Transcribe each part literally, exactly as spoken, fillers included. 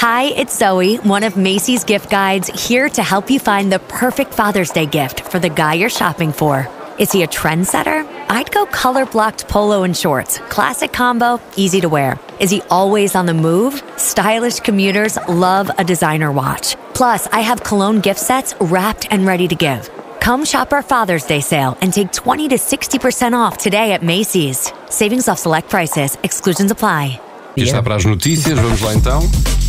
Hi, it's Zoe, one of Macy's gift guides, here to help you find the perfect Father's Day gift for the guy you're shopping for. Is he a trendsetter? I'd go color-blocked polo and shorts. Classic combo, easy to wear. Is he always on the move? Stylish commuters love a designer watch. Plus, I have cologne gift sets wrapped and ready to give. Come shop our Father's Day sale and take twenty to sixty percent off today at Macy's. Savings off select prices. Exclusions apply. E está para as notícias, vamos lá então.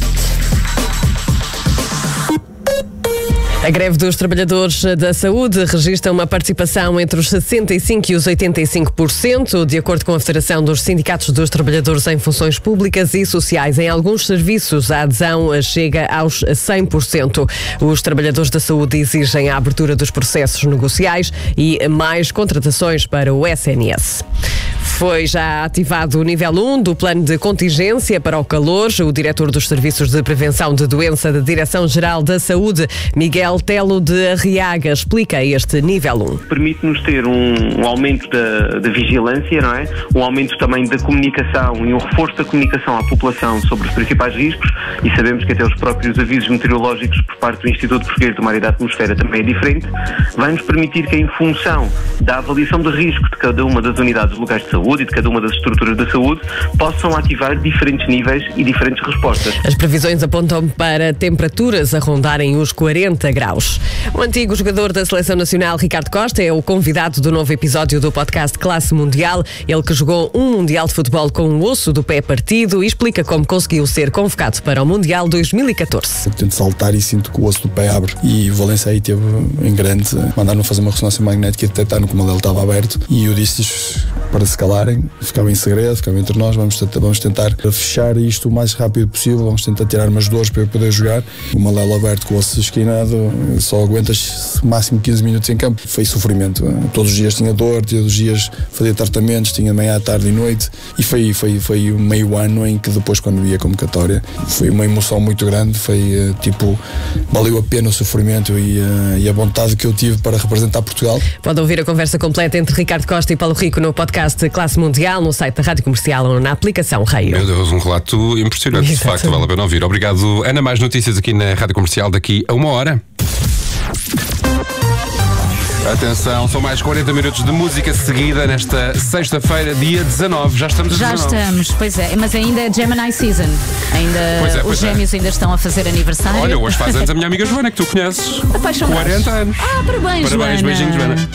A greve dos trabalhadores da saúde registra uma participação entre os sessenta e cinco por cento e os oitenta e cinco por cento, de acordo com a Federação dos Sindicatos dos Trabalhadores em Funções Públicas e Sociais. Em alguns serviços, a adesão chega aos cem por cento. Os trabalhadores da saúde exigem a abertura dos processos negociais e mais contratações para o S N S. Foi já ativado o nível um do plano de contingência para o calor. O diretor dos Serviços de Prevenção de Doença da Direção-Geral da Saúde, Miguel Telo de Arriaga, explica este nível um. Permite-nos ter um, um aumento da, da vigilância, não é? Um aumento também da comunicação e um reforço da comunicação à população sobre os principais riscos, e sabemos que até os próprios avisos meteorológicos por parte do Instituto Português do Mar e da Atmosfera também é diferente. Vai-nos permitir que, em função da avaliação de risco de cada uma das unidades locais de saúde e de cada uma das estruturas da saúde, possam ativar diferentes níveis e diferentes respostas. As previsões apontam para temperaturas a rondarem os quarenta graus. O antigo jogador da Seleção Nacional, Ricardo Costa, é o convidado do novo episódio do podcast Classe Mundial. Ele que jogou um Mundial de Futebol com o osso do pé partido e explica como conseguiu ser convocado para o Mundial dois mil e catorze. Eu tento saltar e sinto que o osso do pé abre. E o Valência aí teve em grande, mandaram fazer uma ressonância magnética e detectaram como ele estava aberto. E eu disse-lhes para se calarem, ficava em segredo, ficava entre nós, vamos tentar, vamos tentar fechar isto o mais rápido possível, vamos tentar tirar umas dores para eu poder jogar. O malelo aberto com o osso esquinado, só aguentas máximo quinze minutos em campo. Foi sofrimento. Todos os dias tinha dor, todos os dias fazia tratamentos, tinha manhã, tarde e noite. E foi, foi, foi um meio ano em que depois, quando vi a convocatória, foi uma emoção muito grande. Foi tipo, valeu a pena o sofrimento e, e a vontade que eu tive para representar Portugal. Pode ouvir a conversa completa entre Ricardo Costa e Paulo Rico no podcast Classe Mundial, no site da Rádio Comercial ou na aplicação Raio. Meu Deus, um relato impressionante. De facto, vale a pena ouvir. Obrigado, Ana. Mais notícias aqui na Rádio Comercial daqui a uma hora. Atenção, são mais quarenta minutos de música seguida nesta sexta-feira, dia dezanove. Já estamos a Já dezanove. estamos, pois é, mas ainda é Gemini Season. Ainda Pois é, pois os gêmeos é. ainda estão a fazer aniversário. Olha, hoje faz anos a minha amiga Joana, que tu conheces. Apaixonados. quarenta anos. Ah, parabéns, Parabéns, Joana. beijinhos, Joana.